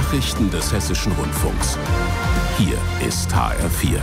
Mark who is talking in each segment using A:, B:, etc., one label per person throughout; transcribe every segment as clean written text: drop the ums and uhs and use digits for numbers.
A: Nachrichten des Hessischen Rundfunks. Hier ist HR4.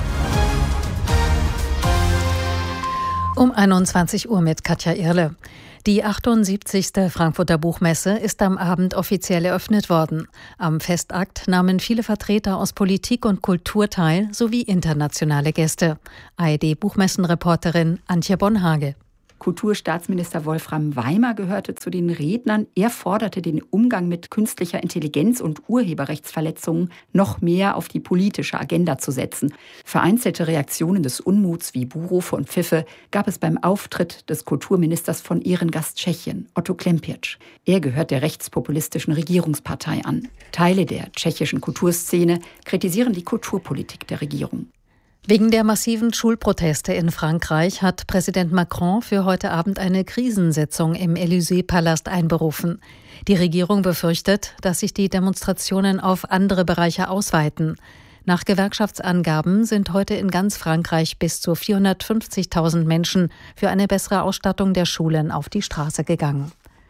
B: Um 21 Uhr mit Katja Irle. Die 78. Frankfurter Buchmesse ist am Abend offiziell eröffnet worden. Am Festakt nahmen viele Vertreter aus Politik und Kultur teil, sowie internationale Gäste. ARD-Buchmessenreporterin Antje Bonhage.
C: Kulturstaatsminister Wolfram Weimer gehörte zu den Rednern. Er forderte den Umgang mit künstlicher Intelligenz und Urheberrechtsverletzungen noch mehr auf die politische Agenda zu setzen. Vereinzelte Reaktionen des Unmuts wie Buhrufe und Pfiffe gab es beim Auftritt des Kulturministers von Ehrengast Tschechien, Otto Klempiec. Er gehört der rechtspopulistischen Regierungspartei an. Teile der tschechischen Kulturszene kritisieren die Kulturpolitik der Regierung.
B: Wegen der massiven Schulproteste in Frankreich hat Präsident Macron für heute Abend eine Krisensitzung im Élysée-Palast einberufen. Die Regierung befürchtet, dass sich die Demonstrationen auf andere Bereiche ausweiten. Nach Gewerkschaftsangaben sind heute in ganz Frankreich bis zu 450.000 Menschen für eine bessere Ausstattung der Schulen auf die Straße gegangen.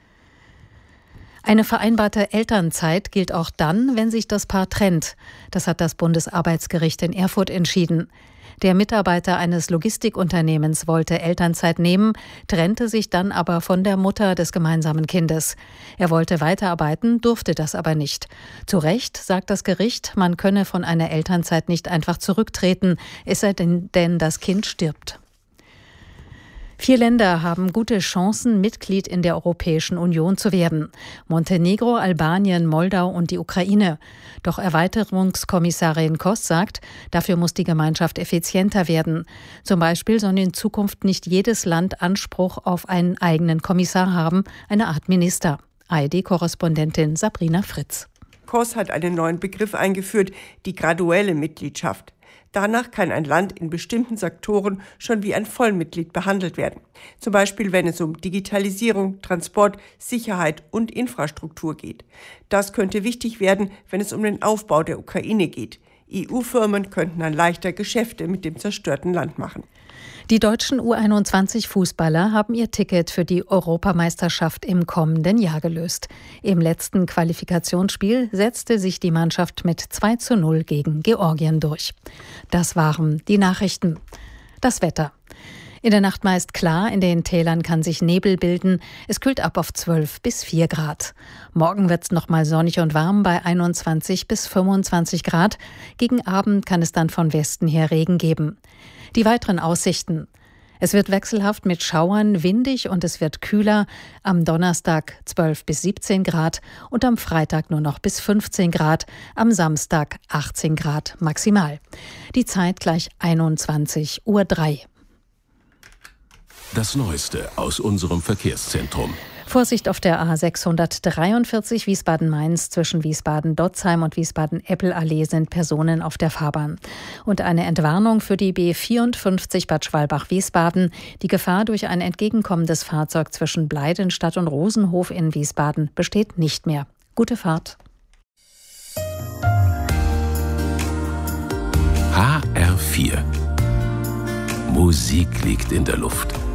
B: Eine vereinbarte Elternzeit gilt auch dann, wenn sich das Paar trennt. Das hat das Bundesarbeitsgericht in Erfurt entschieden. Der Mitarbeiter eines Logistikunternehmens wollte Elternzeit nehmen, trennte sich dann aber von der Mutter des gemeinsamen Kindes. Er wollte weiterarbeiten, durfte das aber nicht. Zu Recht sagt das Gericht, man könne von einer Elternzeit nicht einfach zurücktreten, es sei denn, das Kind stirbt. 4 Länder haben gute Chancen, Mitglied in der Europäischen Union zu werden. Montenegro, Albanien, Moldau und die Ukraine. Doch Erweiterungskommissarin Koss sagt, dafür muss die Gemeinschaft effizienter werden. Zum Beispiel soll in Zukunft nicht jedes Land Anspruch auf einen eigenen Kommissar haben, eine Art Minister. ARD-Korrespondentin Sabrina Fritz.
D: Koss hat einen neuen Begriff eingeführt, die graduelle Mitgliedschaft. Danach kann ein Land in bestimmten Sektoren schon wie ein Vollmitglied behandelt werden. Zum Beispiel, wenn es um Digitalisierung, Transport, Sicherheit und Infrastruktur geht. Das könnte wichtig werden, wenn es um den Aufbau der Ukraine geht. EU-Firmen könnten dann leichter Geschäfte mit dem zerstörten Land machen.
B: Die deutschen U21-Fußballer haben ihr Ticket für die Europameisterschaft im kommenden Jahr gelöst. Im letzten Qualifikationsspiel setzte sich die Mannschaft mit 2:0 gegen Georgien durch. Das waren die Nachrichten. Das Wetter. In der Nacht meist klar, in den Tälern kann sich Nebel bilden. Es kühlt ab auf 12 bis 4 Grad. Morgen wird es nochmal sonnig und warm bei 21 bis 25 Grad. Gegen Abend kann es dann von Westen her Regen geben. Die weiteren Aussichten. Es wird wechselhaft mit Schauern, windig und es wird kühler. Am Donnerstag 12 bis 17 Grad und am Freitag nur noch bis 15 Grad. Am Samstag 18 Grad maximal. Die Zeit gleich 21:03 Uhr.
A: Das Neueste aus unserem Verkehrszentrum.
B: Vorsicht auf der A643 Wiesbaden-Mainz zwischen Wiesbaden-Dotzheim und Wiesbaden-Eppelallee sind Personen auf der Fahrbahn. Und eine Entwarnung für die B54 Bad Schwalbach-Wiesbaden. Die Gefahr durch ein entgegenkommendes Fahrzeug zwischen Bleidenstadt und Rosenhof in Wiesbaden besteht nicht mehr. Gute Fahrt.
A: HR4. Musik liegt in der Luft.